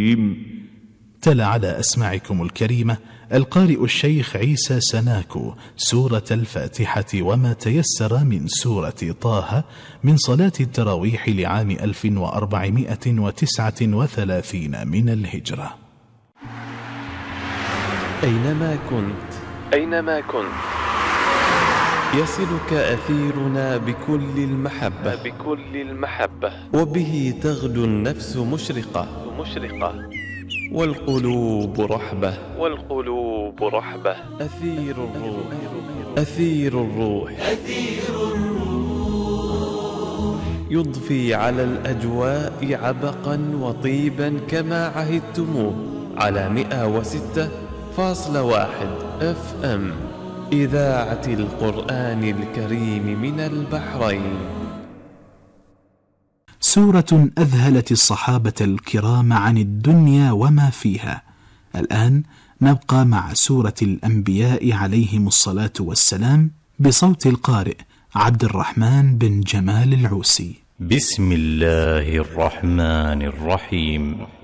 الرجيم. تلا على أسماعكم الكريمة القارئ الشيخ عيسى سناكو سورة الفاتحة وما تيسر من سورة طه من صلاة التراويح لعام 1439 من الهجرة. أينما كنت يصلك أثيرنا بكل المحبة وبه تغدو النفس مشرقة والقلوب رحبة أثير الروح يضفي على الأجواء عبقا وطيبا كما عهدتموه على 106.1 FM إذاعة القرآن الكريم من البحرين. سورة أذهلت الصحابة الكرام عن الدنيا وما فيها. الآن نبقى مع سورة الأنبياء عليهم الصلاة والسلام بصوت القارئ عبد الرحمن بن جمال العوسي. بسم الله الرحمن الرحيم.